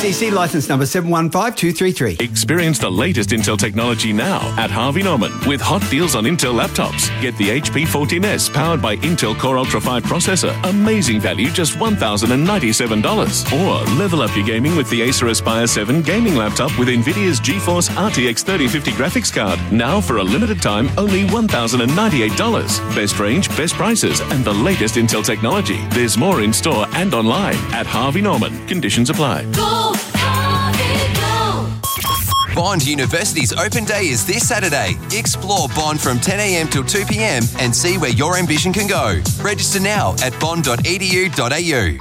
CC licence number 715233. Experience the latest Intel technology now at Harvey Norman with hot deals on Intel laptops. Get the HP 14S powered by Intel Core Ultra 5 processor. Amazing value, just $1,097. Or level up your gaming with the Acer Aspire 7 gaming laptop with NVIDIA's GeForce RTX 3050 graphics card. Now for a limited time, only $1,098. Best range, best prices, and the latest Intel technology. There's more in store and online at Harvey Norman. Conditions apply. Go, Harvey, go! Bond University's open day is this Saturday. Explore Bond from 10 a.m. till 2 p.m. and see where your ambition can go. Register now at bond.edu.au.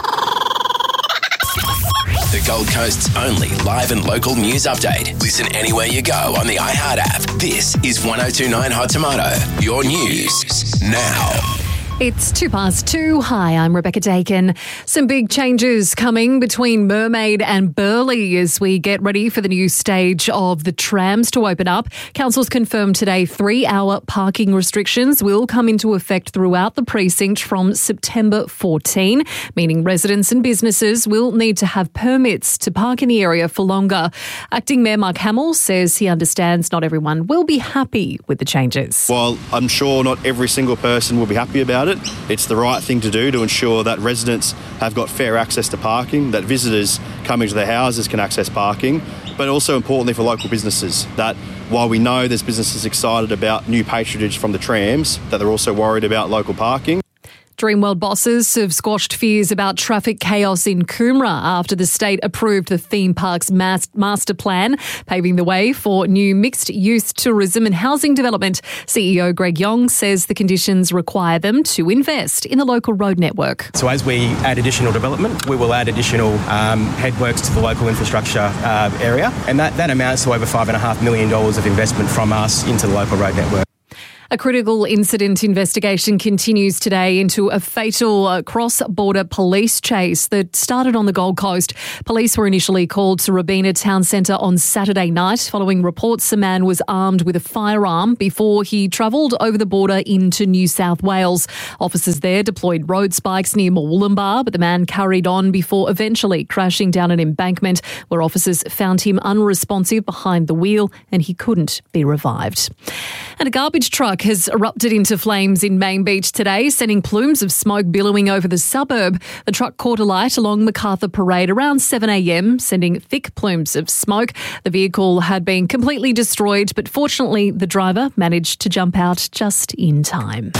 The Gold Coast's only live and local news update. Listen anywhere you go on the iHeart app. This is 102.9 Hot Tomato. Your news now. It's 2:02. Hi, I'm Rebecca Dakin. Some big changes coming between Mermaid and Burleigh as we get ready for the new stage of the trams to open up. Council's confirmed today 3-hour parking restrictions will come into effect throughout the precinct from September 14, meaning residents and businesses will need to have permits to park in the area for longer. Acting Mayor Mark Hamill says he understands not everyone will be happy with the changes. While I'm sure not every single person will be happy about it, it's the right thing to do to ensure that residents have got fair access to parking, that visitors coming to their houses can access parking, but also importantly for local businesses, that while we know there's businesses excited about new patronage from the trams, that they're also worried about local parking. Dreamworld bosses have squashed fears about traffic chaos in Coomera after the state approved the theme park's master plan, paving the way for new mixed-use tourism and housing development. CEO Greg Yong says the conditions require them to invest in the local road network. So as we add additional development, we will add additional headworks to the local infrastructure area, and that amounts to over $5.5 million of investment from us into the local road network. A critical incident investigation continues today into a fatal cross-border police chase that started on the Gold Coast. Police were initially called to Robina Town Centre on Saturday night following reports a man was armed with a firearm before he travelled over the border into New South Wales. Officers there deployed road spikes near Murwillumbah, but the man carried on before eventually crashing down an embankment where officers found him unresponsive behind the wheel and he couldn't be revived. And a garbage truck has erupted into flames in Main Beach today, sending plumes of smoke billowing over the suburb. The truck caught alight along MacArthur Parade around 7 a.m, sending thick plumes of smoke. The vehicle had been completely destroyed, but fortunately the driver managed to jump out just in time.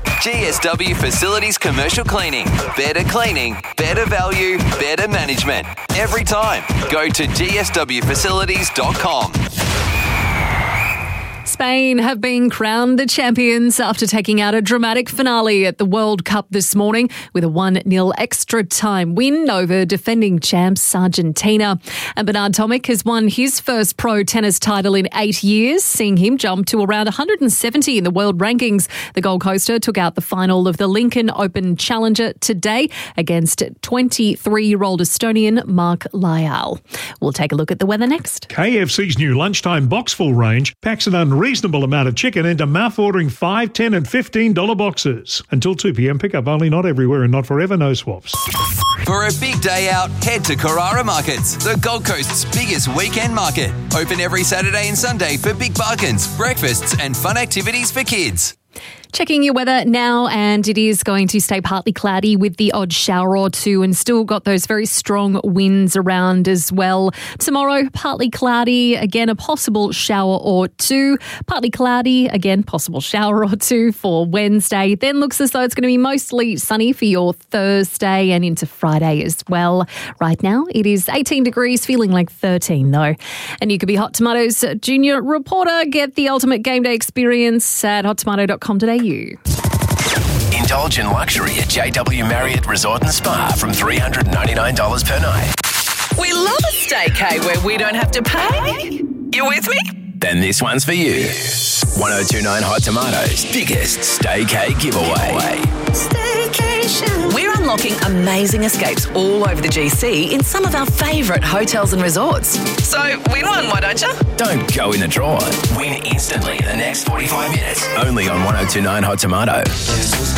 GSW Facilities Commercial Cleaning. Better cleaning, better value, better management. Every time. Go to gswfacilities.com. Spain have been crowned the champions after taking out a dramatic finale at the World Cup this morning with a 1-0 extra time win over defending champs Argentina. And Bernard Tomic has won his first pro tennis title in 8 years, seeing him jump to around 170 in the world rankings. The Gold Coaster took out the final of the Lincoln Open Challenger today against 23-year-old Estonian Mark Lyall. We'll take a look at the weather next. KFC's new lunchtime boxful range packs an unreasonable amount of chicken into mouth-watering $5, $10 and $15 boxes. Until 2 p.m, pick up only, not everywhere and not forever, no swaps. For a big day out, head to Carrara Markets, the Gold Coast's biggest weekend market. Open every Saturday and Sunday for big bargains, breakfasts and fun activities for kids. Checking your weather now, and it is going to stay partly cloudy with the odd shower or two and still got those very strong winds around as well. Tomorrow, partly cloudy, again a possible shower or two. Partly cloudy, again possible shower or two for Wednesday. Then looks as though it's going to be mostly sunny for your Thursday and into Friday as well. Right now, it is 18 degrees, feeling like 13 though. And you could be Hot Tomatoes junior reporter. Get the ultimate game day experience at hottomato.com.au. Indulge in luxury at JW Marriott Resort and Spa from $399 per night. We love a staycay where we don't have to pay. You with me? Then this one's for you. 102.9 Hot Tomatoes' biggest staycay giveaway. Staycation. We're unlocking amazing escapes all over the GC in some of our favourite hotels and resorts. So win one, why don't you? Don't go in the draw. Win instantly in the next 45 minutes. Only on 102.9 Hot Tomato.